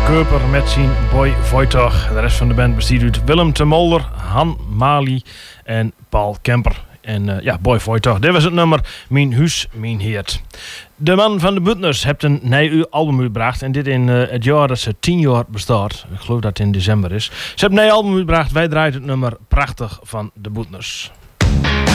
Keuper met zijn Boy Voitag. De rest van de band bestaat uit Willem te Molder, Han Mali en Paul Kemper. En Boy Voitag, dit was het nummer Mijn Huis, Mijn Heert. De man van de Buteners heeft een nieuw album uitgebracht. En dit in het jaar dat ze 10 jaar bestaat. Ik geloof dat het in december is. Ze hebben een nieuw album uitgebracht. Wij draaien het nummer Prachtig van de Buteners.